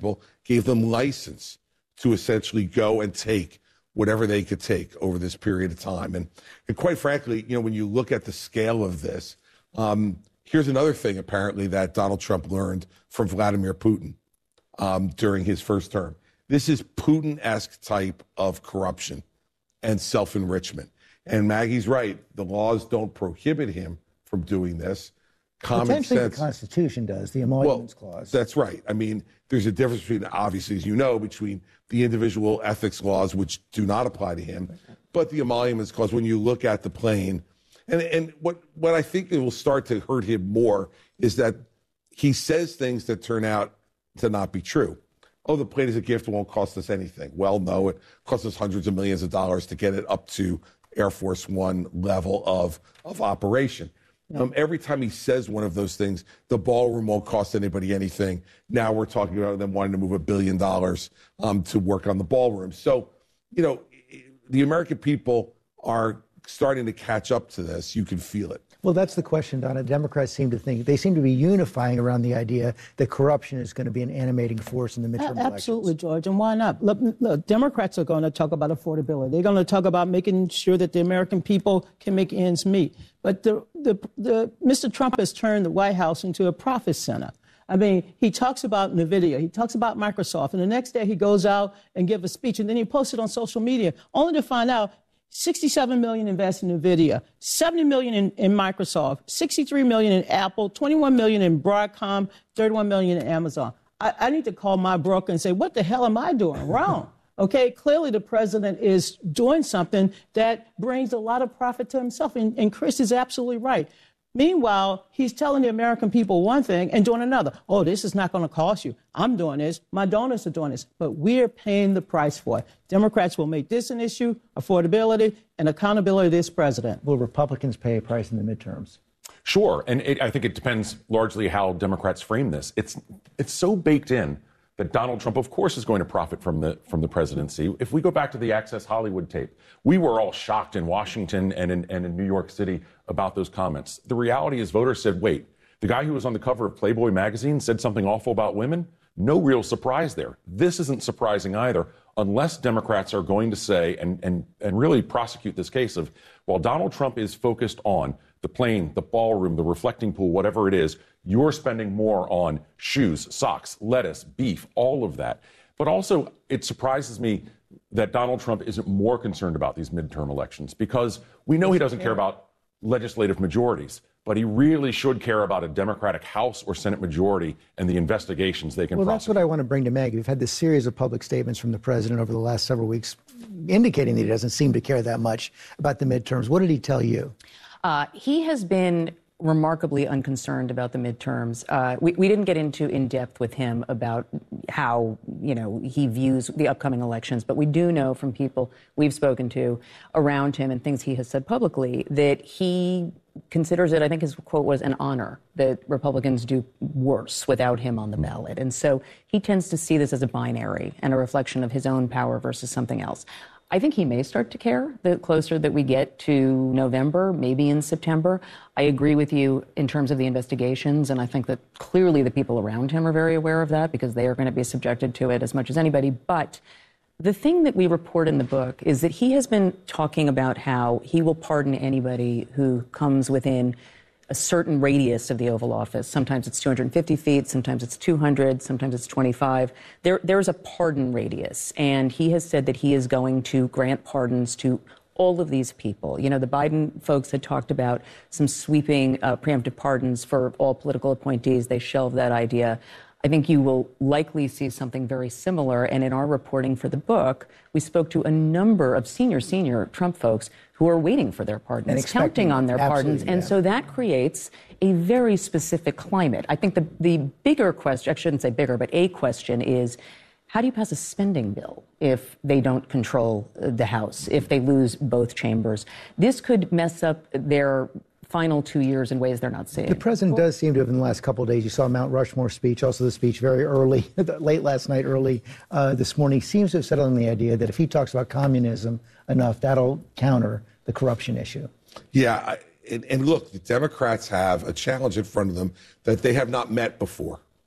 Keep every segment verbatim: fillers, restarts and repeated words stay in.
people, gave them license to essentially go and take whatever they could take over this period of time. And, and quite frankly, you know, when you look at the scale of this, um, here's another thing apparently that Donald Trump learned from Vladimir Putin um, during his first term. This is Putin-esque type of corruption and self-enrichment. And Maggie's right. The laws don't prohibit him from doing this. Common Potentially sense. the Constitution does, the Emoluments well, Clause. That's right. I mean, there's a difference between, obviously, as you know, between the individual ethics laws, which do not apply to him, but the Emoluments Clause, when you look at the plane. And, and what, what I think it will start to hurt him more is that he says things that turn out to not be true. Oh, the plane is a gift, it won't cost us anything. Well, no, it costs us hundreds of millions of dollars to get it up to Air Force One level of, of operation. Um, every time he says one of those things, the ballroom won't cost anybody anything. Now we're talking about them wanting to move a billion dollars um, to work on the ballroom. So, you know, the American people are starting to catch up to this. You can feel it. Well, that's the question, Donna. Democrats seem to think, they seem to be unifying around the idea that corruption is going to be an animating force in the midterm elections. Absolutely, George, and why not? Look, look, Democrats are going to talk about affordability. They're going to talk about making sure that the American people can make ends meet. But the, the, the, Mister Trump has turned the White House into a profit center. I mean, he talks about NVIDIA, he talks about Microsoft, and the next day he goes out and gives a speech, and then he posts it on social media, only to find out sixty-seven million dollars invested in NVIDIA, seventy million dollars in, in Microsoft, sixty-three million dollars in Apple, twenty-one million dollars in Broadcom, thirty-one million dollars in Amazon. I, I need to call my broker and say, what the hell am I doing wrong? Okay, clearly the president is doing something that brings a lot of profit to himself, and, and Chris is absolutely right. Meanwhile, he's telling the American people one thing and doing another. Oh, this is not going to cost you. I'm doing this. My donors are doing this. But we're paying the price for it. Democrats will make this an issue, affordability, and accountability of this president. Will Republicans pay a price in the midterms? Sure. And it, I think it depends largely how Democrats frame this. It's, it's so baked in that Donald Trump, of course, is going to profit from the from the presidency. If we go back to the Access Hollywood tape, we were all shocked in Washington and in, and in New York City about those comments. The reality is voters said, wait, the guy who was on the cover of Playboy magazine said something awful about women? No real surprise there. This isn't surprising either, unless Democrats are going to say and, and, and really prosecute this case of, while Donald Trump is focused on the plane, the ballroom, the reflecting pool, whatever it is, you're spending more on shoes, socks, lettuce, beef, all of that. But also, it surprises me that Donald Trump isn't more concerned about these midterm elections, because we know he doesn't care about legislative majorities, but he really should care about a Democratic House or Senate majority and the investigations they can Well, prosecute. that's what I want to bring to Maggie. We've had this series of public statements from the president over the last several weeks indicating that he doesn't seem to care that much about the midterms. What did he tell you? Uh, he has been remarkably unconcerned about the midterms. Uh, we, we didn't get into in depth with him about how, you know, he views the upcoming elections, but we do know from people we've spoken to around him and things he has said publicly that he considers it, I think his quote was, an honor that Republicans do worse without him on the ballot. And so he tends to see this as a binary and a reflection of his own power versus something else. I think he may start to care the closer that we get to November, maybe in September. I agree with you in terms of the investigations, and I think that clearly the people around him are very aware of that because they are going to be subjected to it as much as anybody. But the thing that we report in the book is that he has been talking about how he will pardon anybody who comes within a certain radius of the Oval Office. Sometimes it's two hundred fifty feet, sometimes it's two hundred, sometimes it's twenty-five. There, there's a pardon radius, and he has said that he is going to grant pardons to all of these people. You know, the Biden folks had talked about some sweeping uh, preemptive pardons for all political appointees. They shelved that idea. I think you will likely see something very similar. And in our reporting for the book, we spoke to a number of senior, senior Trump folks who are waiting for their pardons, counting on their pardons. And yeah. so that creates a very specific climate. I think the, the bigger question, I shouldn't say bigger, but a question is, how do you pass a spending bill if they don't control the House, if they lose both chambers? This could mess up their final two years in ways they're not seeing. The president does seem to have, in the last couple of days, you saw Mount Rushmore speech, also the speech very early, late last night, early uh, this morning, seems to have settled on the idea that if he talks about communism enough, that'll counter the corruption issue. Yeah, and, and look, the Democrats have a challenge in front of them that they have not met before.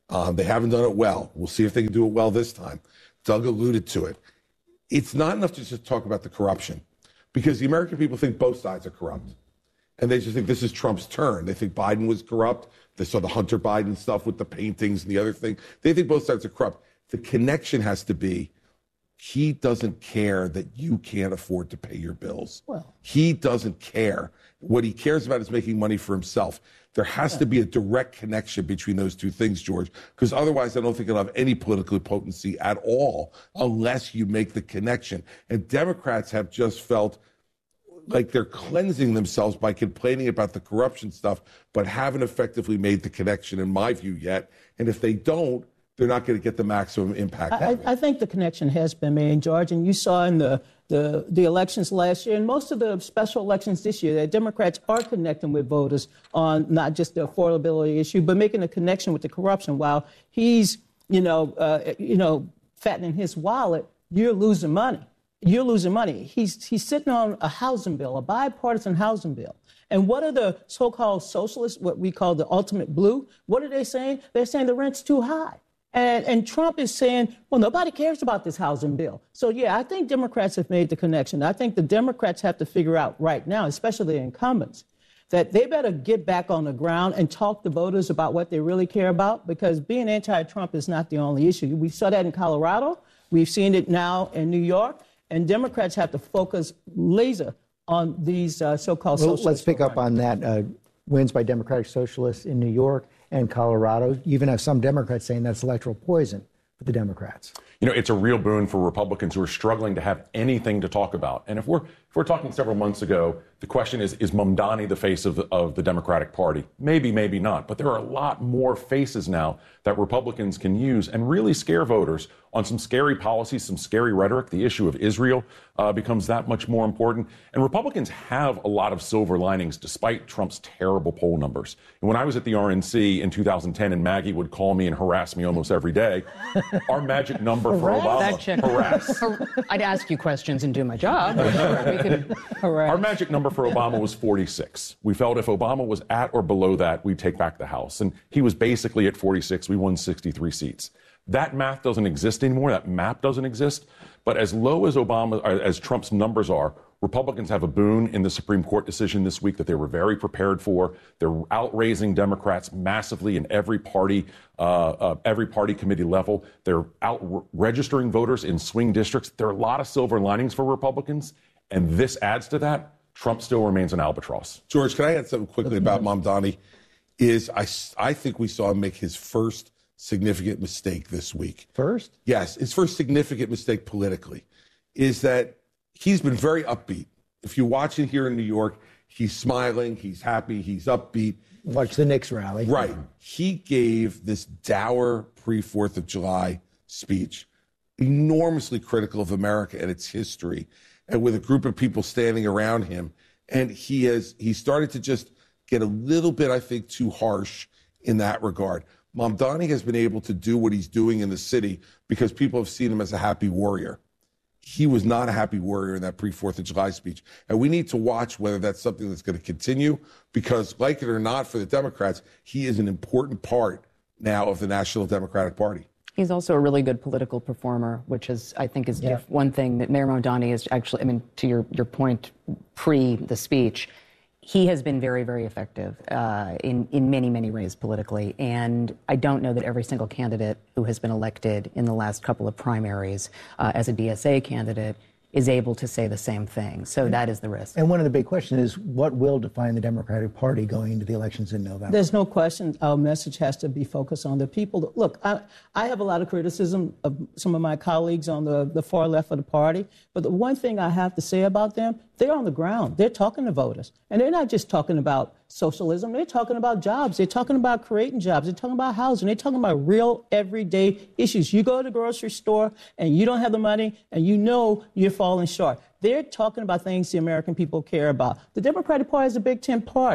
Um, they haven't done it well. We'll see if they can do it well this time. Doug alluded to it. It's not enough to just talk about the corruption, because the American people think both sides are corrupt. And they just think this is Trump's turn. They think Biden was corrupt. They saw the Hunter Biden stuff with the paintings and the other thing. They think both sides are corrupt. The connection has to be, he doesn't care that you can't afford to pay your bills. Well, he doesn't care. What he cares about is making money for himself. There has to be a direct connection between those two things, George, because otherwise I don't think it'll have any political potency at all unless you make the connection. And Democrats have just felt like they're cleansing themselves by complaining about the corruption stuff, but haven't effectively made the connection, in my view, yet. And if they don't, they're not going to get the maximum impact. I, I think the connection has been made, George, and you saw in the, the, the elections last year and most of the special elections this year that Democrats are connecting with voters on not just the affordability issue, but making a connection with the corruption. While he's, you know, uh, you know, fattening his wallet, you're losing money. You're losing money. He's, he's sitting on a housing bill, a bipartisan housing bill. And what are the so-called socialists, what we call the ultimate blue, what are they saying? They're saying the rent's too high. And, and Trump is saying, well, nobody cares about this housing bill. So, yeah, I think Democrats have made the connection. I think the Democrats have to figure out right now, especially the incumbents, that they better get back on the ground and talk to voters about what they really care about, because being anti-Trump is not the only issue. We saw that in Colorado. We've seen it now in New York. And Democrats have to focus laser on these uh, so-called well, socialist let's pick programs. up on that. Uh, wins by Democratic Socialists in New York and Colorado. You even have some Democrats saying that's electoral poison for the Democrats. You know, it's a real boon for Republicans who are struggling to have anything to talk about. And if we're if we're talking several months ago, the question is, is Mamdani the face of the, of the Democratic Party? Maybe, maybe not. But there are a lot more faces now that Republicans can use and really scare voters on some scary policies, some scary rhetoric. The issue of Israel uh, becomes that much more important. And Republicans have a lot of silver linings despite Trump's terrible poll numbers. And when I was at the R N C in two thousand ten and Maggie would call me and harass me almost every day, our magic number for Obama, Fact check. harass. I'd ask you questions and do my job. We could Our magic number for Obama was forty-six. We felt if Obama was at or below that, we'd take back the House. And he was basically at forty-six. We won sixty-three seats. That math doesn't exist anymore. That map doesn't exist. But as low as Obama, as Trump's numbers are, Republicans have a boon in the Supreme Court decision this week that they were very prepared for. They're outraising Democrats massively in every party, uh, uh, every party committee level. They're out re- registering voters in swing districts. There are a lot of silver linings for Republicans, and this adds to that. Trump still remains an albatross. George, can I add something quickly about Mamdani? Is I, I think we saw him make his first significant mistake this week. First? Yes, his first significant mistake politically is that he's been very upbeat. If you watch it here in New York, he's smiling, he's happy, he's upbeat. Watch the Knicks rally. Right. He gave this dour pre-fourth of July speech, enormously critical of America and its history, and with a group of people standing around him. And he has he started to just get a little bit, I think, too harsh in that regard. Mamdani has been able to do what he's doing in the city because people have seen him as a happy warrior. He was not a happy warrior in that pre-fourth of July speech. And we need to watch whether that's something that's going to continue because, like it or not, for the Democrats, he is an important part now of the National Democratic Party. He's also a really good political performer, which is, I think, is Yeah. one thing that Mayor Mamdani is actually, I mean, to your, your point pre the speech, he has been very, very effective uh, in, in many, many ways politically. And I don't know that every single candidate who has been elected in the last couple of primaries uh, as a D S A candidate is able to say the same thing. So that is the risk. And one of the big questions is what will define the Democratic Party going into the elections in November? There's no question our message has to be focused on the people. Look, I, I have a lot of criticism of some of my colleagues on the, the far left of the party, but the one thing I have to say about them, they're on the ground. They're talking to voters. And they're not just talking about socialism. They're talking about jobs. They're talking about creating jobs. They're talking about housing. They're talking about real everyday issues. You go to the grocery store and you don't have the money and you know you're falling short. They're talking about things the American people care about. The Democratic Party is a Big Ten party.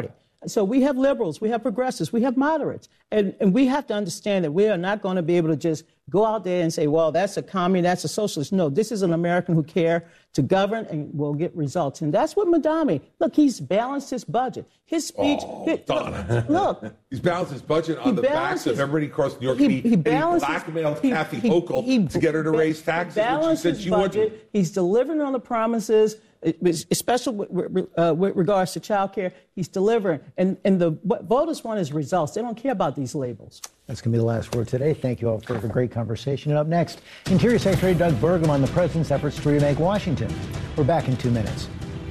So we have liberals, we have progressives, we have moderates. And, and we have to understand that we are not going to be able to just go out there and say, well, that's a commie, that's a socialist. No, this is an American who cares to govern and will get results. And that's what Madami, look, he's balanced his budget. His speech, Oh, his, Donna. look, look. He's balanced his budget on He the backs of balances- everybody across New York he- City. he and balances- he blackmailed he- Kathy he- Hochul he- to get her to he- raise taxes, he which she balanced said his she budget. wouldn't. He's delivering on the promises, especially with, uh, with regards to child care. He's delivering. And, and the what voters want is results. They don't care about these labels. That's going to be the last word today. Thank you all for a great conversation. And up next, Interior Secretary Doug Burgum on the president's efforts to remake Washington. We're back in two minutes.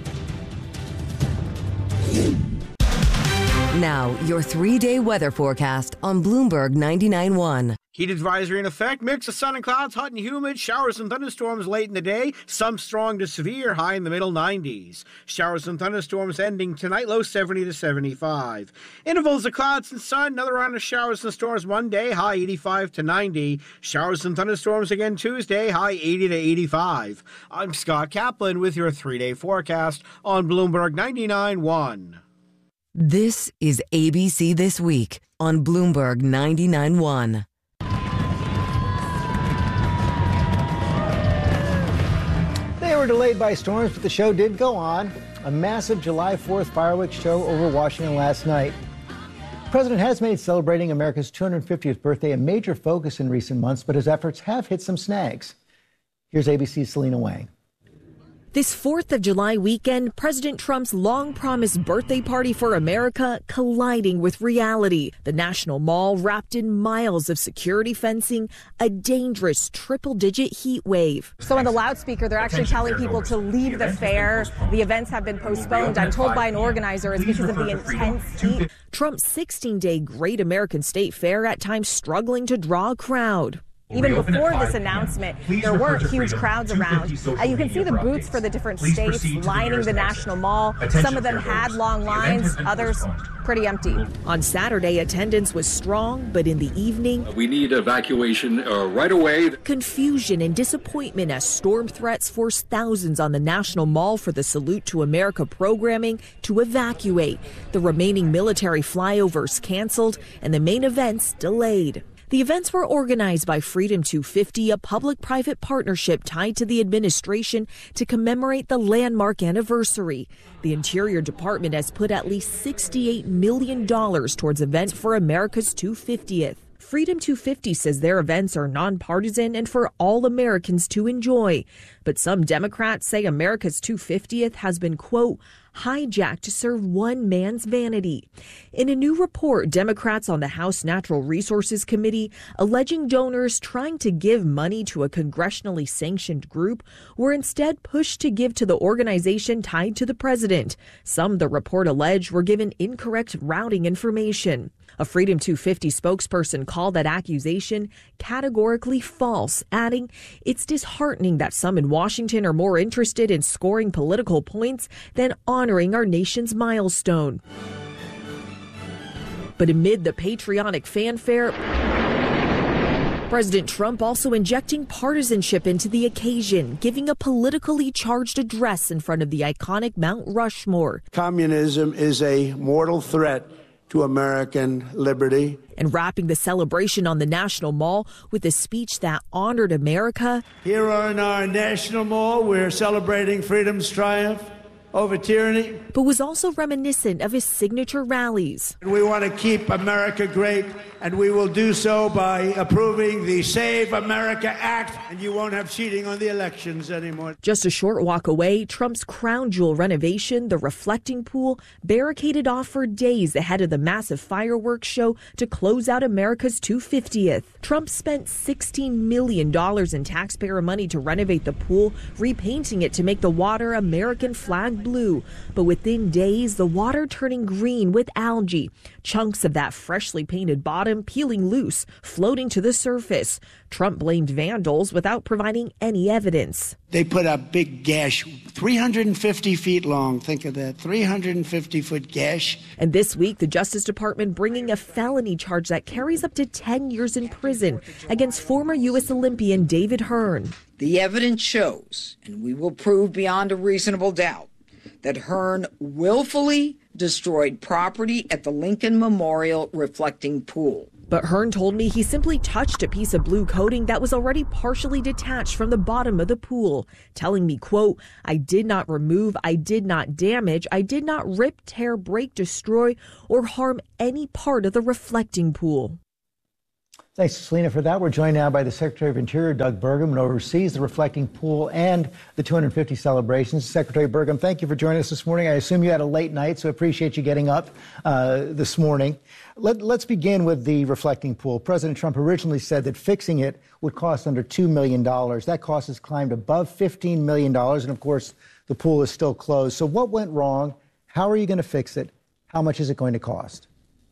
Now, your three-day weather forecast on Bloomberg ninety-nine point one. Heat advisory in effect. Mix of sun and clouds, hot and humid. Showers and thunderstorms late in the day. Some strong to severe, high in the middle nineties. Showers and thunderstorms ending tonight, low seventy to seventy-five. Intervals of clouds and sun. Another round of showers and storms Monday, high eighty-five to ninety. Showers and thunderstorms again Tuesday, high eighty to eighty-five. I'm Scott Kaplan with your three-day forecast on Bloomberg ninety-nine point one. This is A B C This Week on Bloomberg ninety-nine point one. They were delayed by storms, but the show did go on. A massive July fourth fireworks show over Washington last night. The president has made celebrating America's two hundred fiftieth birthday a major focus in recent months, but his efforts have hit some snags. Here's A B C's Selena Wang. This fourth of July weekend, President Trump's long-promised birthday party for America colliding with reality. The National Mall wrapped in miles of security fencing, a dangerous triple-digit heat wave. So on the loudspeaker, they're actually telling people to leave the fair. The events have been postponed. I'm told by an organizer it's because of the intense heat. Trump's sixteen-day Great American State Fair at times struggling to draw a crowd. Even before this announcement, there weren't huge crowds around. Uh, you can see the booths for the different states lining the National Mall. Some of them had long lines, others pretty empty. On Saturday, attendance was strong, but in the evening, we need evacuation uh, right away. Confusion and disappointment as storm threats forced thousands on the National Mall for the Salute to America programming to evacuate. The remaining military flyovers canceled and the main events delayed. The events were organized by Freedom two fifty, a public-private partnership tied to the administration to commemorate the landmark anniversary. The Interior Department has put at least sixty-eight million dollars towards events for America's two hundred fiftieth. Freedom two fifty says their events are nonpartisan and for all Americans to enjoy. But some Democrats say America's two hundred fiftieth has been, quote, hijacked to serve one man's vanity. In a new report, Democrats on the House Natural Resources Committee alleging donors trying to give money to a congressionally sanctioned group were instead pushed to give to the organization tied to the president. Some, the report alleged, were given incorrect routing information. A Freedom two fifty spokesperson called that accusation categorically false, adding, "It's disheartening that some in Washington are more interested in scoring political points than honoring our nation's milestone." But amid the patriotic fanfare, President Trump also injecting partisanship into the occasion, giving a politically charged address in front of the iconic Mount Rushmore. Communism is a mortal threat to American liberty. And wrapping the celebration on the National Mall with a speech that honored America. Here on our National Mall, we're celebrating freedom's triumph over tyranny. But was also reminiscent of his signature rallies. We want to keep America great, and we will do so by approving the Save America Act, and you won't have cheating on the elections anymore. Just a short walk away, Trump's crown jewel renovation, the reflecting pool, barricaded off for days ahead of the massive fireworks show to close out America's two hundred fiftieth. Trump spent sixteen million dollars in taxpayer money to renovate the pool, repainting it to make the water American flag blue. But within days, the water turning green with algae, chunks of that freshly painted bottom peeling loose, floating to the surface. Trump blamed vandals without providing any evidence. They put a big gash, three hundred fifty feet long. Think of that, three hundred fifty foot gash. And this week, the Justice Department bringing a felony charge that carries up to ten years in prison against former U S Olympian David Hearn. The evidence shows, and we will prove beyond a reasonable doubt, that Hearn willfully destroyed property at the Lincoln Memorial reflecting pool. But Hearn told me he simply touched a piece of blue coating that was already partially detached from the bottom of the pool, telling me, quote, I did not remove, I did not damage, I did not rip, tear, break, destroy, or harm any part of the reflecting pool. Thanks, Selena, for that. We're joined now by the Secretary of Interior, Doug Burgum, who oversees the reflecting pool and the two hundred fifty celebrations. Secretary Burgum, thank you for joining us this morning. I assume you had a late night, so I appreciate you getting up uh, this morning. Let, let's begin with the reflecting pool. President Trump originally said that fixing it would cost under two million dollars. That cost has climbed above fifteen million dollars, and of course, the pool is still closed. So what went wrong? How are you going to fix it? How much is it going to cost?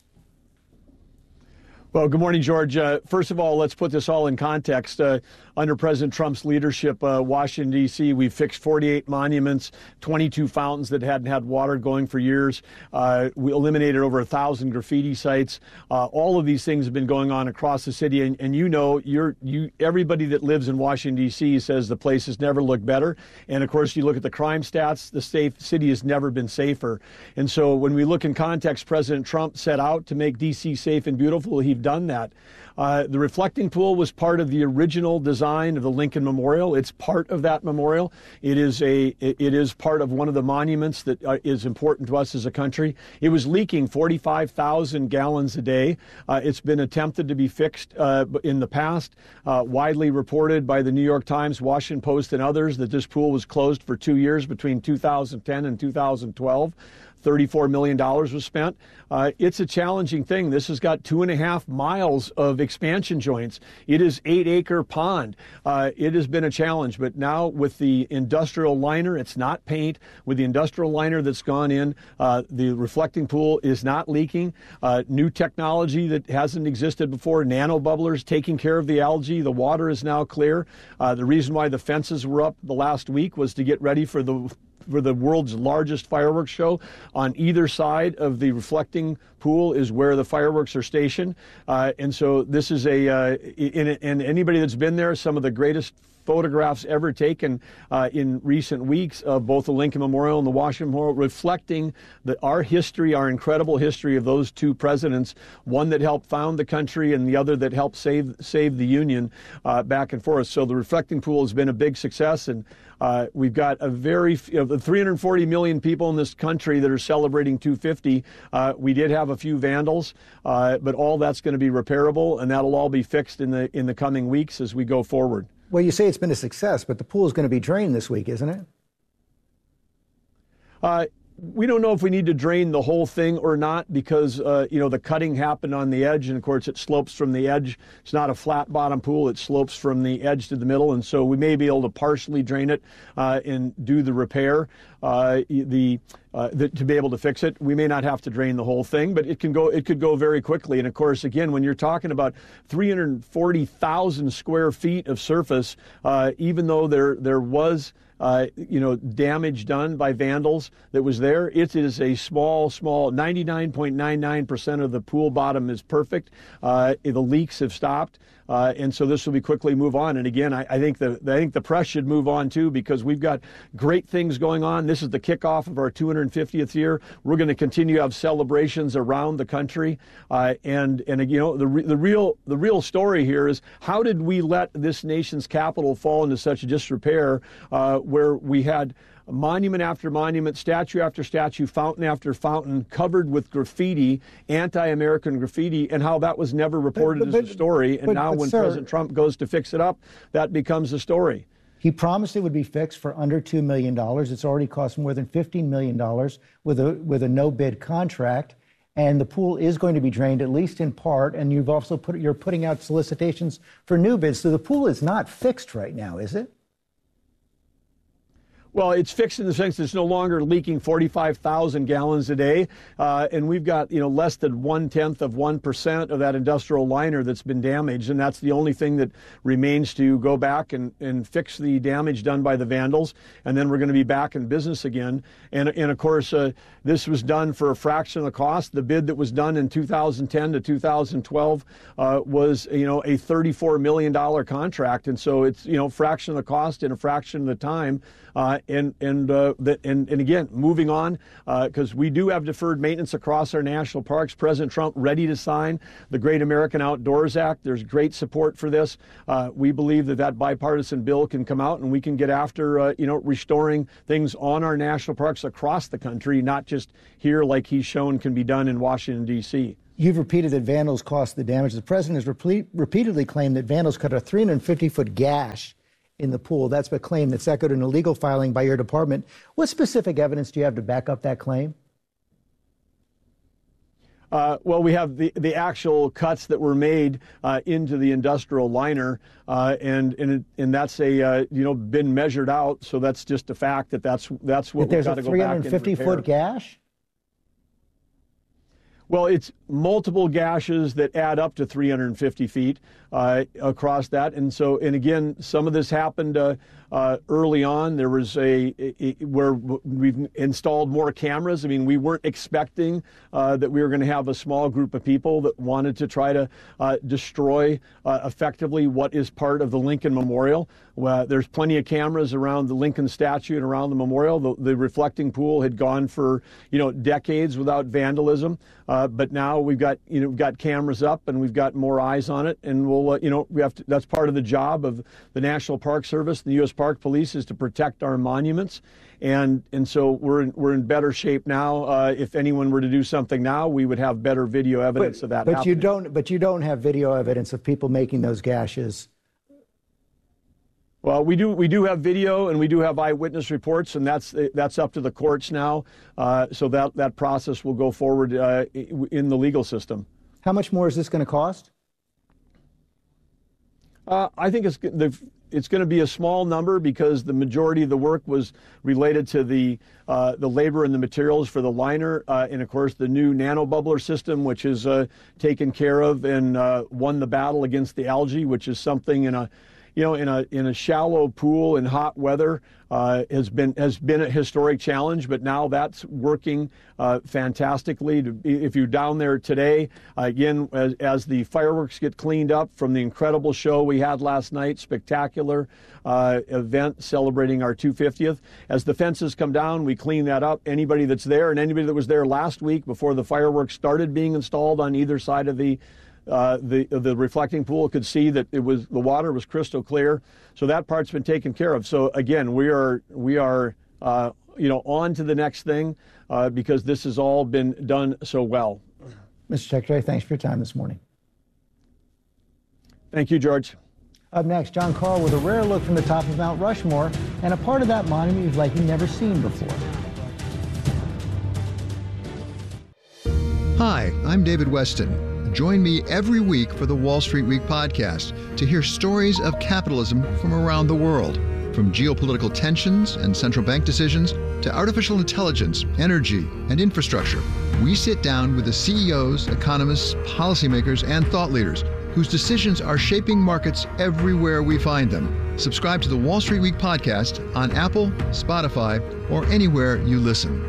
Well, good morning, George. Uh, first of all, let's put this all in context. Uh, under President Trump's leadership, uh, Washington, D C, we fixed forty-eight monuments, twenty-two fountains that hadn't had water going for years. Uh, we eliminated over one thousand graffiti sites. Uh, all of these things have been going on across the city. And, and you know, you're, you, everybody that lives in Washington, D C says the place has never looked better. And, of course, you look at the crime stats, the safe city has never been safer. And so when we look in context, President Trump set out to make D C safe and beautiful. He done that. Uh, the reflecting pool was part of the original design of the Lincoln Memorial. It's part of that memorial. It is a it is part of one of the monuments that uh, is important to us as a country. It was leaking forty-five thousand gallons a day. Uh, it's been attempted to be fixed uh, in the past, uh, widely reported by the New York Times, Washington Post, and others that this pool was closed for two years between two thousand ten and two thousand twelve. thirty-four million dollars was spent. Uh, it's a challenging thing. This has got two and a half miles of expansion joints. It is eight acre pond. Uh, it has been a challenge, but now with the industrial liner, it's not paint. With the industrial liner that's gone in, uh, the reflecting pool is not leaking. Uh, new technology that hasn't existed before, nano bubblers taking care of the algae. The water is now clear. Uh, the reason why the fences were up the last week was to get ready for the for the world's largest fireworks show. On either side of the reflecting pool is where the fireworks are stationed. Uh, and so this is a, uh, in, and anybody that's been there, some of the greatest photographs ever taken uh, in recent weeks of both the Lincoln Memorial and the Washington Memorial, reflecting the, our history, our incredible history of those two presidents, one that helped found the country and the other that helped save save the Union uh, back and forth. So the reflecting pool has been a big success, and uh, we've got a very, you know, the three hundred forty million people in this country that are celebrating two fifty. Uh, we did have a few vandals, uh, but all that's going to be repairable, and that'll all be fixed in the in the coming weeks as we go forward. Well, you say it's been a success, but the pool is going to be drained this week, isn't it? Uh, we don't know if we need to drain the whole thing or not because, uh, you know, the cutting happened on the edge, and, of course, it slopes from the edge. It's not a flat bottom pool. It slopes from the edge to the middle, and so we may be able to partially drain it uh, and do the repair. Uh, the, uh, the to be able to fix it, we may not have to drain the whole thing, but it can go. It could go very quickly. And of course, again, when you're talking about three hundred forty thousand square feet of surface, uh, even though there there was uh, you know damage done by vandals that was there, it is a small, small. ninety-nine point nine nine percent of the pool bottom is perfect. Uh, the leaks have stopped. Uh, and so this will be quickly move on. And again, I, I think the I think the press should move on too, because we've got great things going on. This is the kickoff of our two hundred fiftieth year. We're going to continue to have celebrations around the country. Uh, and and you know the re, the real the real story here is, how did we let this nation's capital fall into such disrepair, uh, where we had monument after monument, statue after statue, fountain after fountain, covered with graffiti, anti-American graffiti, and how that was never reported but, but, as a story. And but, now but, when sir, President Trump goes to fix it up, that becomes a story. He promised it would be fixed for under two million dollars. It's already cost more than fifteen million dollars with a, with a no-bid contract. And the pool is going to be drained, at least in part. And you've also put, you're putting out solicitations for new bids. So the pool is not fixed right now, is it? Well, it's fixed in the sense that it's no longer leaking forty-five thousand gallons a day, uh, and we've got, you know, less than one-tenth of one percent of that industrial liner that's been damaged, and that's the only thing that remains to go back and, and fix the damage done by the vandals, and then we're going to be back in business again. And, and of course, uh, this was done for a fraction of the cost. The bid that was done in two thousand ten to two thousand twelve uh, was, you know, a thirty-four million dollars contract, and so it's, you know, fraction of the cost in a fraction of the time. Uh, and and, uh, the, and and again, moving on, because uh, we do have deferred maintenance across our national parks. President Trump ready to sign the Great American Outdoors Act. There's great support for this. Uh, we believe that that bipartisan bill can come out and we can get after, uh, you know, restoring things on our national parks across the country, not just here like he's shown can be done in Washington, D C You've repeated that vandals caused the damage. The president has repeat, repeatedly claimed that vandals cut a three hundred fifty foot gash in the pool. That's a claim that's echoed an illegal filing by your department. What specific evidence do you have to back up that claim? Uh, well, we have the, the actual cuts that were made uh, into the industrial liner, uh, and and and that's a uh, you know been measured out. So that's just a fact that that's that's what we've got to go back and repair. There's a three hundred fifty foot gash. Well, it's multiple gashes that add up to three hundred fifty feet uh, across that. And so, and again, some of this happened uh, uh, early on. There was a, a, a where we've installed more cameras. I mean, we weren't expecting uh, that we were going to have a small group of people that wanted to try to uh, destroy uh, effectively what is part of the Lincoln Memorial. Well, there's plenty of cameras around the Lincoln statue and around the memorial. The, the reflecting pool had gone for, you know, decades without vandalism. Uh, but now we've got, you know, we've got cameras up and we've got more eyes on it. And we'll, uh, you know, we have to, that's part of the job of the National Park Service and the U S Park Police is to protect our monuments. And and so we're in, we're in better shape now. Uh, if anyone were to do something now, we would have better video evidence but, of that But happening. you don't, but you don't have video evidence of people making those gashes. Well, we do we do have video and we do have eyewitness reports, and that's that's up to the courts now. Uh, so that that process will go forward uh, in the legal system. How much more is this going to cost? Uh, I think it's the it's going to be a small number because the majority of the work was related to the uh, the labor and the materials for the liner, uh, and of course the new nano bubbler system, which is uh, taken care of and uh, won the battle against the algae, which is something in a you know, in a in a shallow pool in hot weather uh, has been has been a historic challenge, but now that's working uh, fantastically. To, if you're down there today, uh, again, as, as the fireworks get cleaned up from the incredible show we had last night, spectacular uh, event celebrating our two hundred fiftieth. As the fences come down, we clean that up. Anybody that's there and anybody that was there last week before the fireworks started being installed on either side of the Uh, the the reflecting pool could see that it was the water was crystal clear, so that part's been taken care of. So again, we are we are uh, you know on to the next thing uh, because this has all been done so well. Mister Secretary, thanks for your time this morning. Thank you, George. Up next, John Carl with a rare look from the top of Mount Rushmore and a part of that monument you've likely never seen before. Hi, I'm David Weston. Join me every week for the Wall Street Week podcast to hear stories of capitalism from around the world. From geopolitical tensions and central bank decisions to artificial intelligence, energy, and infrastructure, we sit down with the C E Os, economists, policymakers, and thought leaders whose decisions are shaping markets everywhere we find them. Subscribe to the Wall Street Week podcast on Apple, Spotify, or anywhere you listen.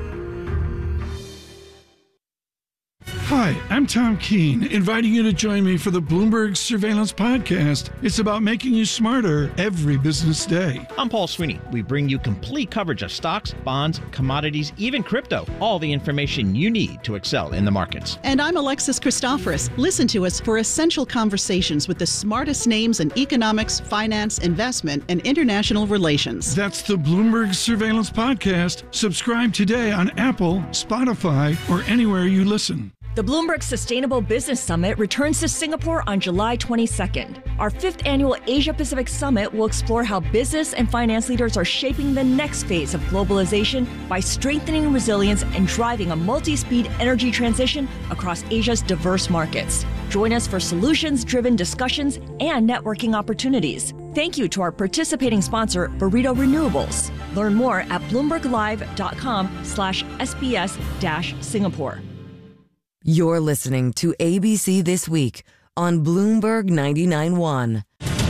Hi, I'm Tom Keene, inviting you to join me for the Bloomberg Surveillance Podcast. It's about making you smarter every business day. I'm Paul Sweeney. We bring you complete coverage of stocks, bonds, commodities, even crypto. All the information you need to excel in the markets. And I'm Alexis Christoforous. Listen to us for essential conversations with the smartest names in economics, finance, investment, and international relations. That's the Bloomberg Surveillance Podcast. Subscribe today on Apple, Spotify, or anywhere you listen. The Bloomberg Sustainable Business Summit returns to Singapore on July twenty-second. Our fifth annual Asia-Pacific Summit will explore how business and finance leaders are shaping the next phase of globalization by strengthening resilience and driving a multi-speed energy transition across Asia's diverse markets. Join us for solutions-driven discussions and networking opportunities. Thank you to our participating sponsor, Burrito Renewables. Learn more at bloomberglive.com slash SBS dash Singapore. You're listening to A B C This Week on Bloomberg ninety-nine point one.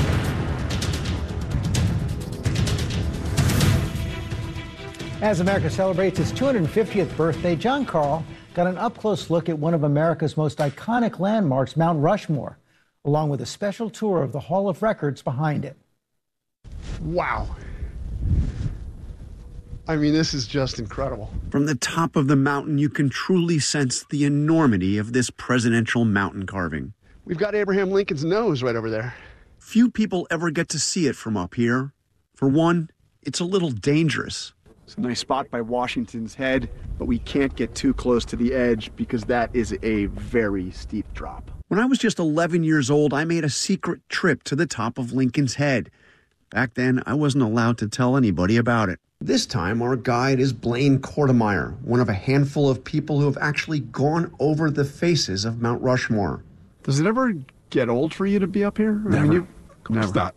As America celebrates its two hundred fiftieth birthday, John Carl got an up-close look at one of America's most iconic landmarks, Mount Rushmore, along with a special tour of the Hall of Records behind it. Wow. I mean, this is just incredible. From the top of the mountain, you can truly sense the enormity of this presidential mountain carving. We've got Abraham Lincoln's nose right over there. Few people ever get to see it from up here. For one, it's a little dangerous. It's a nice spot by Washington's head, but we can't get too close to the edge because that is a very steep drop. When I was just eleven years old, I made a secret trip to the top of Lincoln's Head. Back then, I wasn't allowed to tell anybody about it. This time, our guide is Blaine Kortemeyer, one of a handful of people who have actually gone over the faces of Mount Rushmore. Does it ever get old for you to be up here? Never. I mean, you, never. Stop.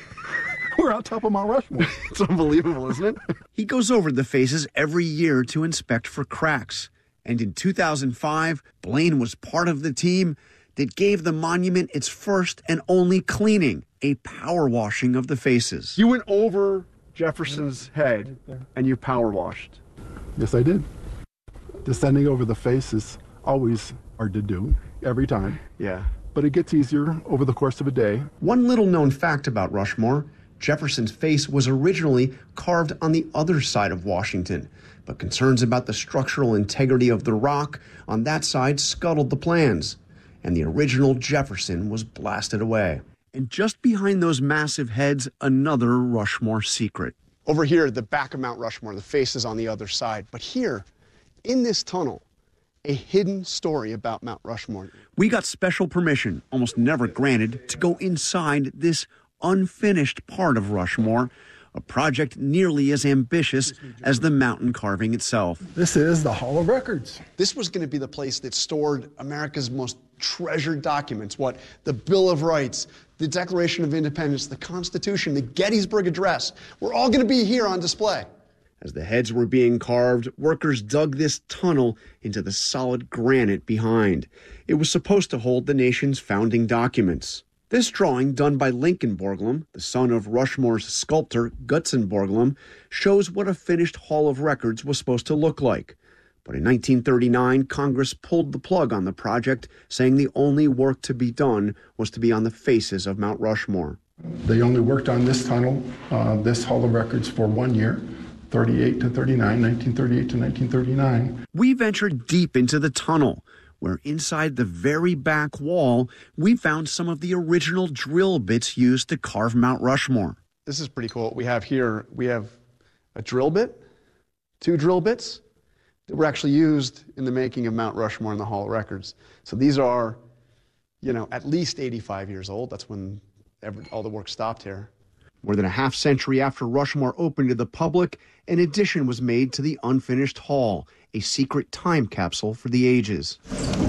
We're on top of Mount Rushmore. It's unbelievable, isn't it? He goes over the faces every year to inspect for cracks. And in two thousand five, Blaine was part of the team that gave the monument its first and only cleaning, a power washing of the faces. You went over Jefferson's head and you power washed. Yes, I did. Descending over the face is always hard to do, every time. Yeah. But it gets easier over the course of a day. One little known fact about Rushmore, Jefferson's face was originally carved on the other side of Washington, but concerns about the structural integrity of the rock on that side scuttled the plans, and the original Jefferson was blasted away. And just behind those massive heads, another Rushmore secret. Over here, the back of Mount Rushmore, the face is on the other side. But here, in this tunnel, a hidden story about Mount Rushmore. We got special permission, almost never granted, to go inside this unfinished part of Rushmore, a project nearly as ambitious as the mountain carving itself. This is the Hall of Records. This was going to be the place that stored America's most treasured documents, what? The Bill of Rights, the Declaration of Independence, the Constitution, the Gettysburg Address. We're all going to be here on display. As the heads were being carved, workers dug this tunnel into the solid granite behind. It was supposed to hold the nation's founding documents. This drawing, done by Lincoln Borglum, the son of Rushmore's sculptor Gutzon Borglum, shows what a finished Hall of Records was supposed to look like. But in nineteen thirty-nine, Congress pulled the plug on the project, saying the only work to be done was to be on the faces of Mount Rushmore. They only worked on this tunnel, uh, this Hall of Records, for one year, thirty-eight to thirty-nine, nineteen thirty-eight to nineteen thirty-nine. We ventured deep into the tunnel, where inside the very back wall, we found some of the original drill bits used to carve Mount Rushmore. This is pretty cool. What we have here, we have a drill bit, two drill bits that were actually used in the making of Mount Rushmore in the Hall of Records. So these are, you know, at least eighty-five years old. That's when every, all the work stopped here. More than a half century after Rushmore opened to the public, an addition was made to the unfinished hall, a secret time capsule for the ages.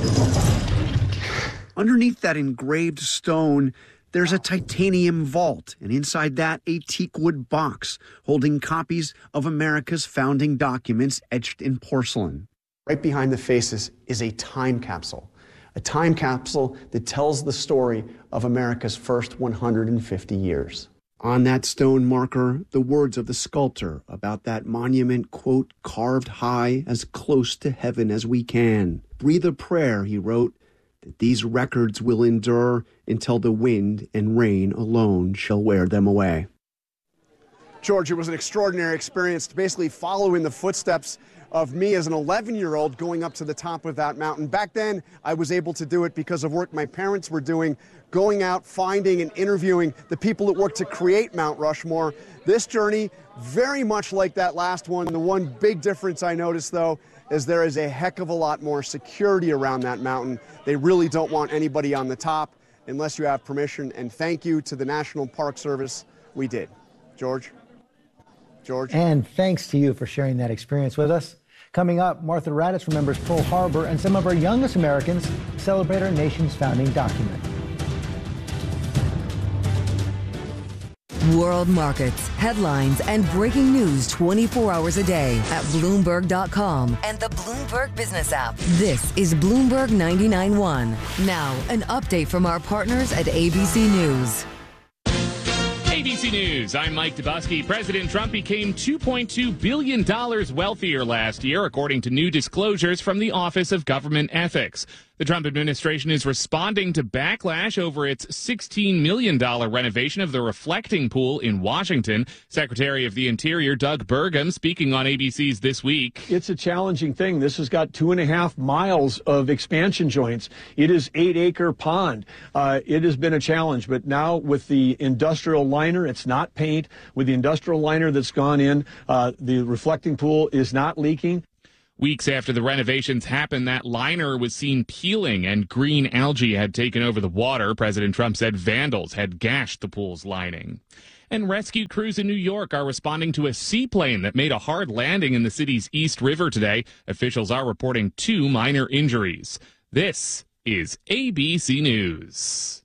Underneath that engraved stone, there's a titanium vault, and inside that, a teakwood box holding copies of America's founding documents etched in porcelain. Right behind the faces is a time capsule, a time capsule that tells the story of America's first one hundred fifty years. On that stone marker, the words of the sculptor about that monument, quote, carved high as close to heaven as we can. Breathe a prayer, he wrote, that these records will endure until the wind and rain alone shall wear them away. George, it was an extraordinary experience to basically follow in the footsteps of me as an eleven-year-old going up to the top of that mountain. Back then, I was able to do it because of work my parents were doing, going out, finding and interviewing the people that worked to create Mount Rushmore. This journey, very much like that last one. The one big difference I noticed, though, is there is a heck of a lot more security around that mountain. They really don't want anybody on the top unless you have permission, and thank you to the National Park Service. We did. George? George? And thanks to you for sharing that experience with us. Coming up, Martha Raddatz remembers Pearl Harbor, and some of our youngest Americans celebrate our nation's founding document. World markets, headlines, and breaking news twenty-four hours a day at Bloomberg dot com and the Bloomberg Business app. This is Bloomberg ninety-nine point one. Now, an update from our partners at A B C News. A B C News, I'm Mike Dubosky. President Trump became two point two billion dollars wealthier last year, according to new disclosures from the Office of Government Ethics. The Trump administration is responding to backlash over its sixteen million dollars renovation of the reflecting pool in Washington. Secretary of the Interior Doug Burgum speaking on A B C's This Week. It's a challenging thing. This has got two and a half miles of expansion joints. It is eight acre pond. Uh, it has been a challenge, but now with the industrial liner, it's not paint. With the industrial liner that's gone in, uh, the reflecting pool is not leaking. Weeks after the renovations happened, that liner was seen peeling and green algae had taken over the water. President Trump said vandals had gashed the pool's lining. And rescue crews in New York are responding to a seaplane that made a hard landing in the city's East River today. Officials are reporting two minor injuries. This is A B C News.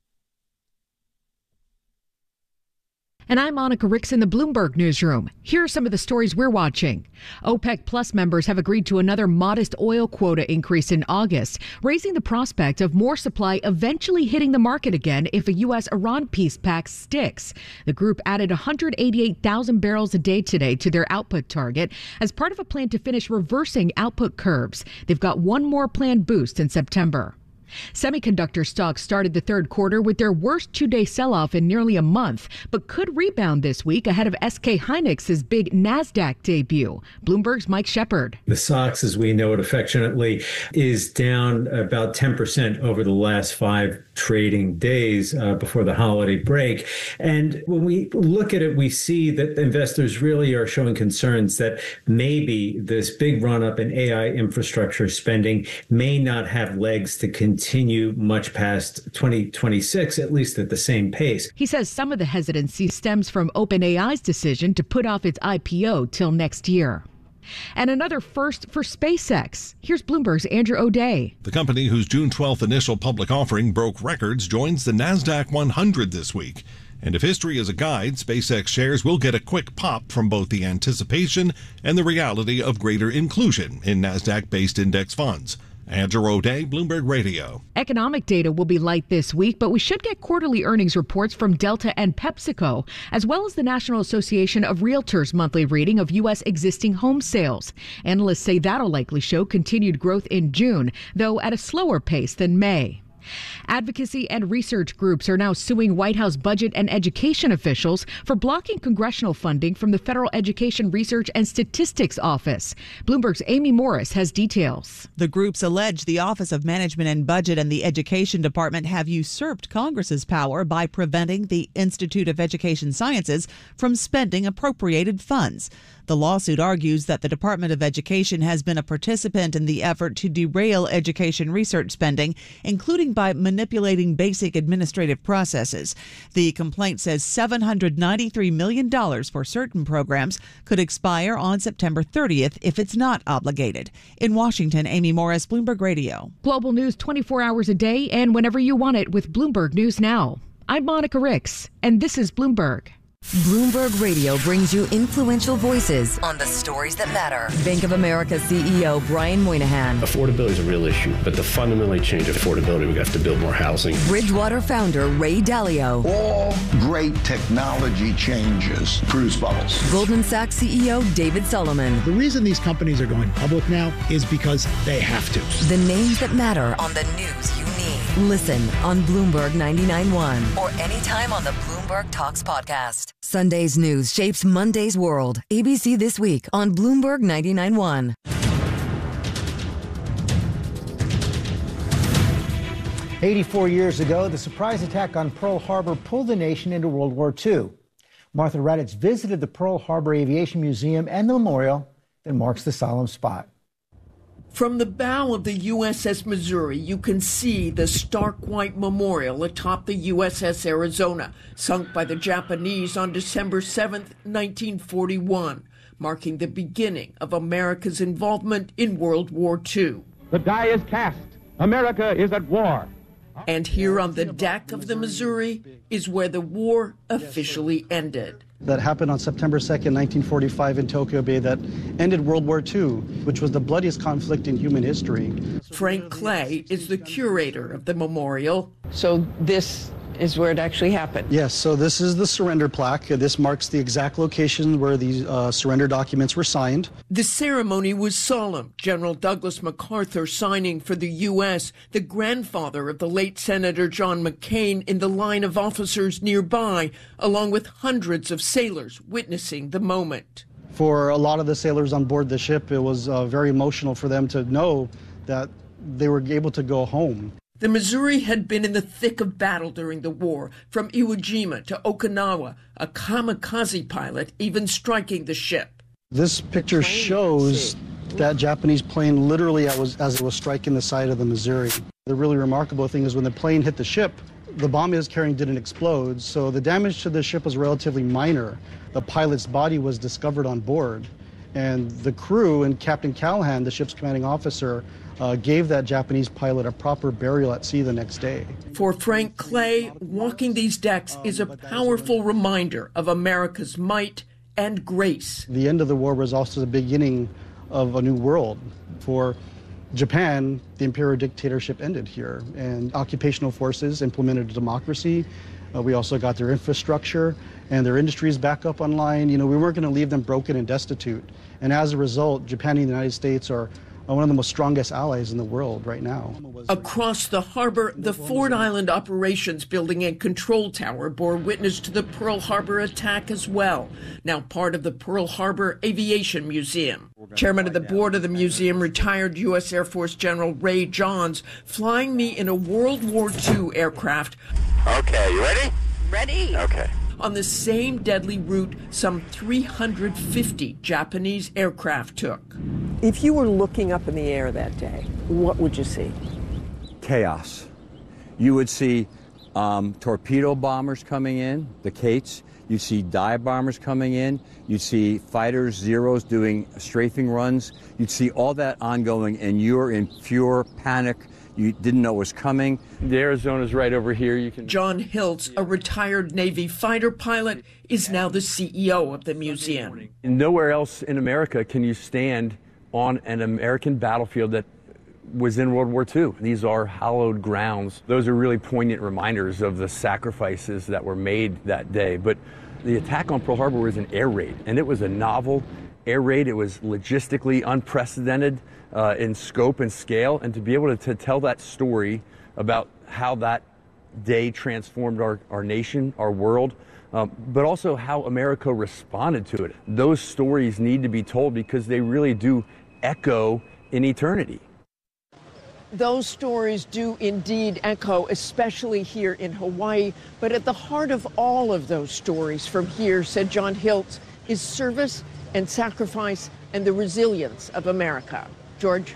And I'm Monica Ricks in the Bloomberg Newsroom. Here are some of the stories we're watching. OPEC Plus members have agreed to another modest oil quota increase in August, raising the prospect of more supply eventually hitting the market again if a U S Iran peace pact sticks. The group added one hundred eighty-eight thousand barrels a day today to their output target as part of a plan to finish reversing output curves. They've got one more planned boost in September. Semiconductor stocks started the third quarter with their worst two-day sell-off in nearly a month, but could rebound this week ahead of S K Hynix's big NASDAQ debut. Bloomberg's Mike Shepard. The S O X, as we know it affectionately, is down about ten percent over the last five trading days uh, before the holiday break. And when we look at it, we see that investors really are showing concerns that maybe this big run-up in A I infrastructure spending may not have legs to continue continue much past twenty twenty-six, at least at the same pace. He says some of the hesitancy stems from OpenAI's decision to put off its I P O till next year. And another first for SpaceX. Here's Bloomberg's Andrew O'Day. The company, whose June twelfth initial public offering broke records, joins the NASDAQ one hundred this week. And if history is a guide, SpaceX shares will get a quick pop from both the anticipation and the reality of greater inclusion in NASDAQ-based index funds. Andrew O'Day, Bloomberg Radio. Economic data will be light this week, but we should get quarterly earnings reports from Delta and PepsiCo, as well as the National Association of Realtors' monthly reading of U S existing home sales. Analysts say that'll likely show continued growth in June, though at a slower pace than May. Advocacy and research groups are now suing White House budget and education officials for blocking congressional funding from the Federal Education Research and Statistics Office. Bloomberg's Amy Morris has details. The groups allege the Office of Management and Budget and the Education Department have usurped Congress's power by preventing the Institute of Education Sciences from spending appropriated funds. The lawsuit argues that the Department of Education has been a participant in the effort to derail education research spending, including by manipulating basic administrative processes. The complaint says seven hundred ninety-three million dollars for certain programs could expire on September thirtieth if it's not obligated. In Washington, Amy Morris, Bloomberg Radio. Global news twenty-four hours a day and whenever you want it with Bloomberg News Now. I'm Monica Ricks, and this is Bloomberg. Bloomberg Radio brings you influential voices on the stories that matter. Bank of America C E O Brian Moynihan. Affordability is a real issue, but to fundamentally change affordability, we have to build more housing. Bridgewater founder Ray Dalio. All great technology changes produce bubbles. Goldman Sachs C E O David Solomon. The reason these companies are going public now is because they have to. The names that matter on the news you need. Listen on Bloomberg ninety-nine point one or anytime on the Bloomberg Talks podcast. Sunday's news shapes Monday's world. A B C This Week on Bloomberg ninety-nine point one. eighty-four years ago, the surprise attack on Pearl Harbor pulled the nation into World War Two. Martha Raddatz visited the Pearl Harbor Aviation Museum and the memorial that marks the solemn spot. From the bow of the U S S Missouri, you can see the stark white memorial atop the U S S Arizona, sunk by the Japanese on December seventh, nineteen forty-one, marking the beginning of America's involvement in World War Two. The die is cast. America is at war. And here on the deck of the Missouri is where the war officially ended. That happened on September second, nineteen forty-five in Tokyo Bay that ended World War Two, which was the bloodiest conflict in human history. Frank Clay is the curator of the memorial. So this is where it actually happened. Yes, so this is the surrender plaque. This marks the exact location where the uh, surrender documents were signed. The ceremony was solemn. General Douglas MacArthur signing for the U S, the grandfather of the late Senator John McCain in the line of officers nearby, along with hundreds of sailors witnessing the moment. For a lot of the sailors on board the ship, it was uh, very emotional for them to know that they were able to go home. The Missouri had been in the thick of battle during the war, from Iwo Jima to Okinawa, a kamikaze pilot even striking the ship. This picture shows that Japanese plane literally as it was striking the side of the Missouri. The really remarkable thing is when the plane hit the ship, the bomb it was carrying didn't explode, so the damage to the ship was relatively minor. The pilot's body was discovered on board, and the crew and Captain Callahan, the ship's commanding officer, Uh, gave that Japanese pilot a proper burial at sea the next day. For Frank Clay, walking these decks is a powerful reminder of America's might and grace. The end of the war was also the beginning of a new world. For Japan, the imperial dictatorship ended here, and occupational forces implemented a democracy. Uh, we also got their infrastructure and their industries back up online. You know, we weren't going to leave them broken and destitute. And as a result, Japan and the United States are one of the most strongest allies in the world right now. Across the harbor, the Ford Island Operations Building and Control Tower bore witness to the Pearl Harbor attack as well, now part of the Pearl Harbor Aviation Museum. Chairman of the board of the museum, retired U S Air Force General Ray Johns, flying me in a World War Two aircraft. Okay, you ready? Ready. Okay. On the same deadly route some three hundred fifty Japanese aircraft took. If you were looking up in the air that day, what would you see? Chaos. You would see um, torpedo bombers coming in, the Kates. You'd see dive bombers coming in. You'd see fighters, Zeros doing strafing runs. You'd see all that ongoing, and you're in pure panic. You didn't know it was coming. The Arizona's right over here. You can. John Hiltz, a retired Navy fighter pilot, is now the C E O of the museum. Nowhere else in America can you stand on an American battlefield that was in World War Two. These are hallowed grounds. Those are really poignant reminders of the sacrifices that were made that day. But the attack on Pearl Harbor was an air raid, and it was a novel air raid. It was logistically unprecedented uh, in scope and scale, and to be able to, to tell that story about how that day transformed our, our nation, our world, um, but also how America responded to it. Those stories need to be told because they really do echo in eternity. Those stories do indeed echo, especially here in Hawaii. But at the heart of all of those stories from here, said John Hiltz, is service and sacrifice and the resilience of America. George?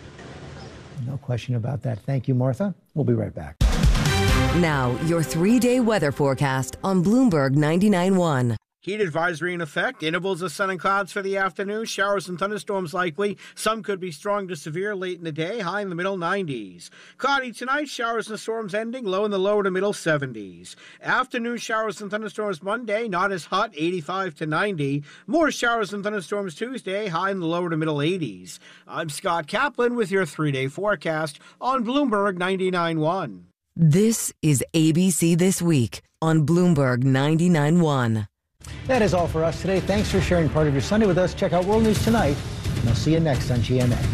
No question about that. Thank you, Martha. We'll be right back. Now, your three-day weather forecast on Bloomberg ninety-nine point one. Heat advisory in effect. Intervals of sun and clouds for the afternoon. Showers and thunderstorms likely. Some could be strong to severe late in the day. High in the middle nineties. Cloudy tonight. Showers and storms ending. Low in the lower to middle seventies. Afternoon showers and thunderstorms Monday. Not as hot. eighty-five to ninety. More showers and thunderstorms Tuesday. High in the lower to middle eighties. I'm Scott Kaplan with your three-day forecast on Bloomberg ninety-nine point one. This is A B C This Week on Bloomberg ninety-nine point one. That is all for us today. Thanks for sharing part of your Sunday with us. Check out World News Tonight, and I'll see you next on G M A.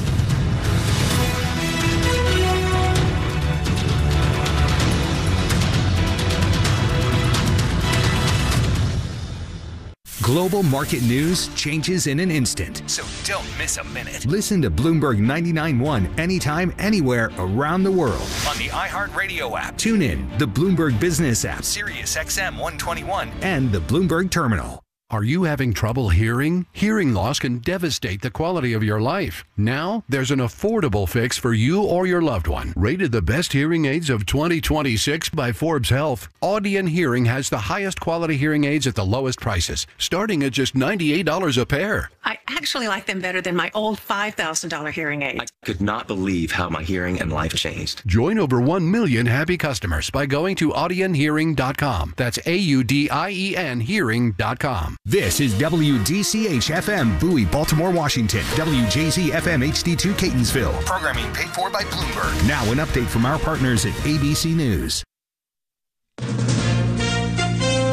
Global market news changes in an instant. So don't miss a minute. Listen to Bloomberg ninety-nine point one anytime, anywhere around the world. On the iHeartRadio app. Tune in, the Bloomberg Business app, Sirius X M one twenty-one, and the Bloomberg Terminal. Are you having trouble hearing? Hearing loss can devastate the quality of your life. Now, there's an affordable fix for you or your loved one. Rated the best hearing aids of twenty twenty-six by Forbes Health, Audion Hearing has the highest quality hearing aids at the lowest prices, starting at just ninety-eight dollars a pair. I actually like them better than my old five thousand dollars hearing aid. I could not believe how my hearing and life changed. Join over one million happy customers by going to audion hearing dot com. That's A U D I E N hearing dot com. This is W D C H F M, Bowie, Baltimore, Washington. W J Z F M H D two, Catonsville. Programming paid for by Bloomberg. Now an update from our partners at A B C News.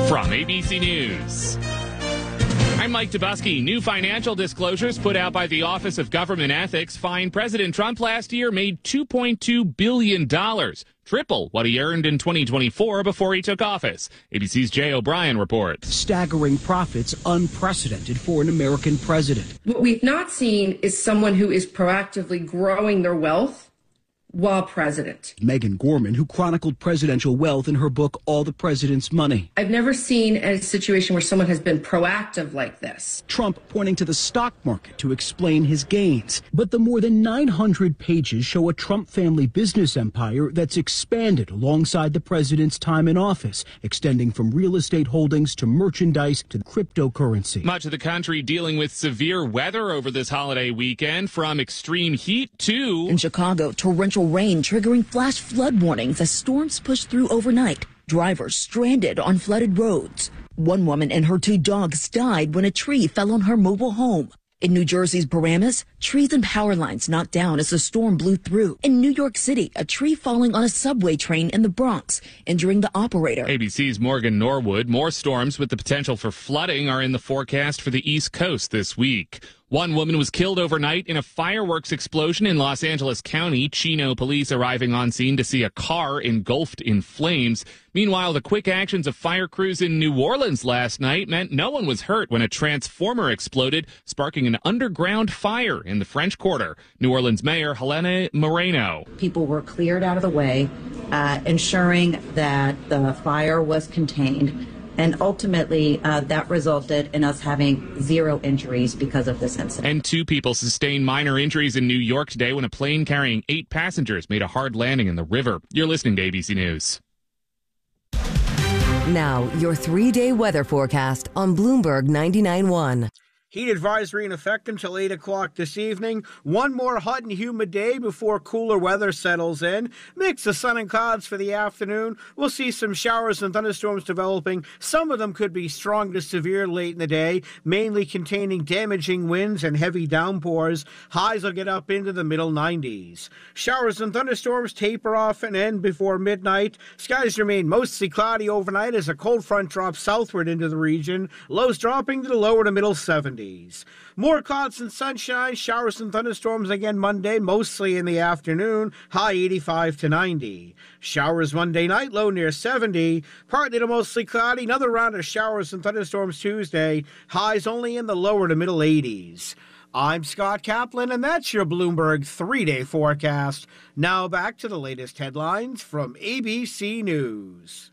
From A B C News, I'm Mike Dubusky. New financial disclosures put out by the Office of Government Ethics find President Trump last year made two point two billion dollars, triple what he earned in twenty twenty-four before he took office. A B C's Jay O'Brien reports. Staggering profits, unprecedented for an American president. What we've not seen is someone who is proactively growing their wealth while president. Megan Gorman, who chronicled presidential wealth in her book, All the President's Money. I've never seen a situation where someone has been proactive like this. Trump pointing to the stock market to explain his gains. But the more than nine hundred pages show a Trump family business empire that's expanded alongside the president's time in office, extending from real estate holdings to merchandise to cryptocurrency. Much of the country dealing with severe weather over this holiday weekend, from extreme heat to... In Chicago, torrential rain triggering flash flood warnings as storms pushed through overnight. Drivers stranded on flooded roads. One woman and her two dogs died when a tree fell on her mobile home. In New Jersey's Paramus, trees and power lines knocked down as the storm blew through. In New York City, a tree falling on a subway train in the Bronx, injuring the operator. A B C's Morgan Norwood. More storms with the potential for flooding are in the forecast for the East Coast this week. One woman was killed overnight in a fireworks explosion in Los Angeles County. Chino police arriving on scene to see a car engulfed in flames. Meanwhile, the quick actions of fire crews in New Orleans last night meant no one was hurt when a transformer exploded, sparking an underground fire in the French Quarter. New Orleans Mayor Helena Moreno. People were cleared out of the way, uh, ensuring that the fire was contained. And ultimately, uh, that resulted in us having zero injuries because of this incident. And two people sustained minor injuries in New York today when a plane carrying eight passengers made a hard landing in the river. You're listening to A B C News. Now, your three-day weather forecast on Bloomberg ninety-nine point one. Heat advisory in effect until eight o'clock this evening. One more hot and humid day before cooler weather settles in. Mix of sun and clouds for the afternoon. We'll see some showers and thunderstorms developing. Some of them could be strong to severe late in the day, mainly containing damaging winds and heavy downpours. Highs will get up into the middle nineties. Showers and thunderstorms taper off and end before midnight. Skies remain mostly cloudy overnight as a cold front drops southward into the region. Lows dropping to the lower to middle seventies. More clouds and sunshine, showers and thunderstorms again Monday, mostly in the afternoon, high eighty-five to ninety. Showers Monday night, low near seventy. Partly to mostly cloudy, another round of showers and thunderstorms Tuesday, highs only in the lower to middle eighties. I'm Scott Kaplan, and that's your Bloomberg three-day forecast. Now back to the latest headlines from A B C News.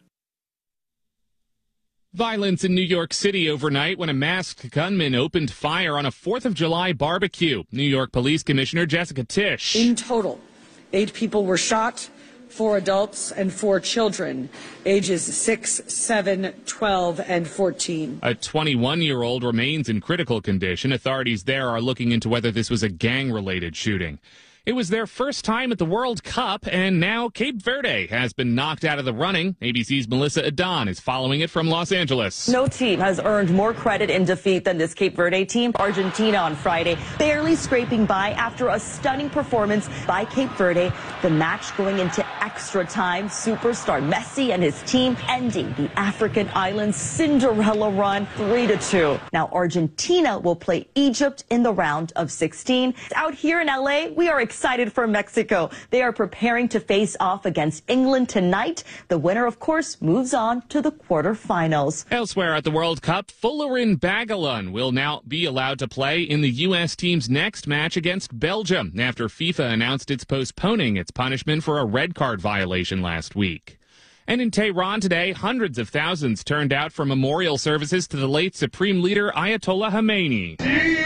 Violence in New York City overnight when a masked gunman opened fire on a fourth of July barbecue. New York Police Commissioner Jessica Tisch. In total, eight people were shot, four adults and four children, ages six, seven, twelve, and fourteen. A twenty-one-year-old remains in critical condition. Authorities there are looking into whether this was a gang-related shooting. It was their first time at the World Cup, and now Cape Verde has been knocked out of the running. A B C's Melissa Adon is following it from Los Angeles. No team has earned more credit in defeat than this Cape Verde team. Argentina on Friday, barely scraping by after a stunning performance by Cape Verde. The match going into extra time. Superstar Messi and his team ending the African island's Cinderella run three to two. Now Argentina will play Egypt in the round of sixteen. Out here in L A, we are excited. Excited for Mexico. They are preparing to face off against England tonight. The winner, of course, moves on to the quarterfinals. Elsewhere at the World Cup, Folarin Balogun will now be allowed to play in the U S team's next match against Belgium after FIFA announced it's postponing its punishment for a red card violation last week. And in Tehran today, hundreds of thousands turned out for memorial services to the late Supreme Leader Ayatollah Khamenei.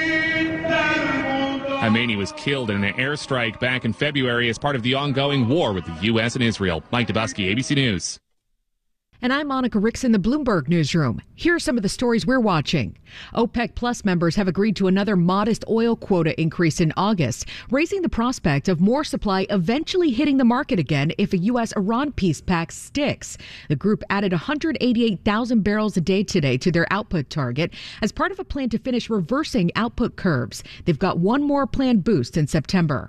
Khamenei was killed in an airstrike back in February as part of the ongoing war with the U S and Israel. Mike Dubusky, A B C News. And I'm Monica Ricks in the Bloomberg Newsroom. Here are some of the stories we're watching. OPEC Plus members have agreed to another modest oil quota increase in August, raising the prospect of more supply eventually hitting the market again if a U S Iran peace pact sticks. The group added one hundred eighty-eight thousand barrels a day today to their output target as part of a plan to finish reversing output curves. They've got one more planned boost in September.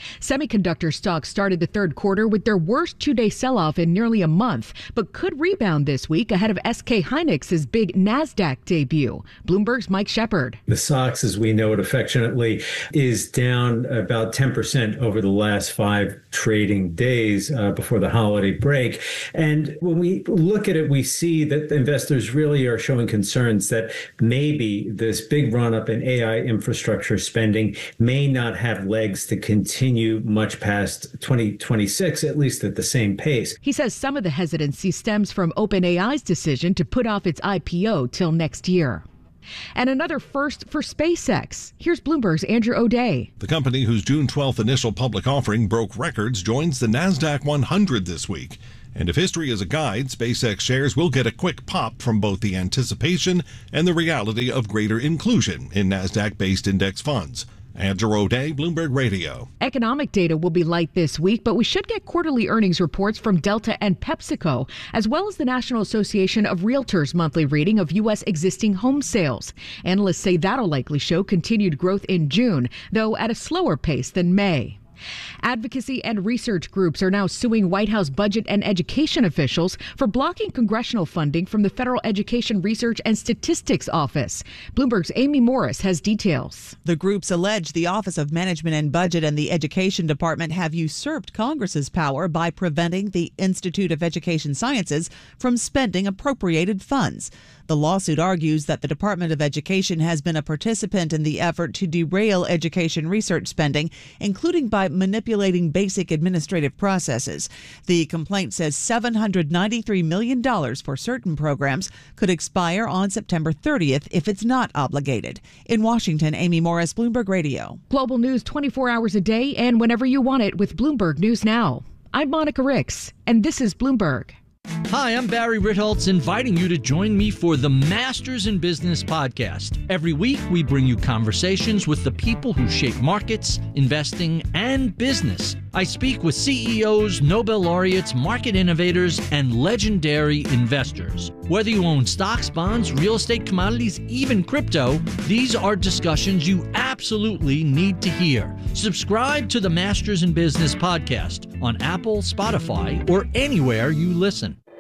Semiconductor stocks started the third quarter with their worst two-day sell-off in nearly a month, but could rebound this week ahead of S K Hynix's big NASDAQ debut. Bloomberg's Mike Shepard. The S O X, as we know it affectionately, is down about ten percent over the last five trading days uh, before the holiday break. And when we look at it, we see that investors really are showing concerns that maybe this big run-up in A I infrastructure spending may not have legs to continue much past twenty twenty-six, at least at the same pace. He says some of the hesitancy stems from OpenAI's decision to put off its I P O till next year. And another first for SpaceX. Here's Bloomberg's Andrew O'Day. The company, whose June twelfth initial public offering broke records, joins the NASDAQ one hundred this week. And if history is a guide, SpaceX shares will get a quick pop from both the anticipation and the reality of greater inclusion in NASDAQ-based index funds. Andrew O'Day, Bloomberg Radio. Economic data will be light this week, but we should get quarterly earnings reports from Delta and PepsiCo, as well as the National Association of Realtors' monthly reading of U S existing home sales. Analysts say that'll likely show continued growth in June, though at a slower pace than May. Advocacy and research groups are now suing White House budget and education officials for blocking congressional funding from the Federal Education Research and Statistics Office. Bloomberg's Amy Morris has details. The groups allege the Office of Management and Budget and the Education Department have usurped Congress's power by preventing the Institute of Education Sciences from spending appropriated funds. The lawsuit argues that the Department of Education has been a participant in the effort to derail education research spending, including by manipulating basic administrative processes. The complaint says seven hundred ninety-three million dollars for certain programs could expire on September thirtieth if it's not obligated. In Washington, Amy Morris, Bloomberg Radio. Global news twenty-four hours a day and whenever you want it with Bloomberg News Now. I'm Monica Ricks, and this is Bloomberg. Hi, I'm Barry Ritholtz, inviting you to join me for the Masters in Business podcast. Every week, we bring you conversations with the people who shape markets, investing, and business. I speak with C E Os, Nobel laureates, market innovators, and legendary investors. Whether you own stocks, bonds, real estate, commodities, even crypto, these are discussions you absolutely need to hear. Subscribe to the Masters in Business podcast on Apple, Spotify, or anywhere you listen.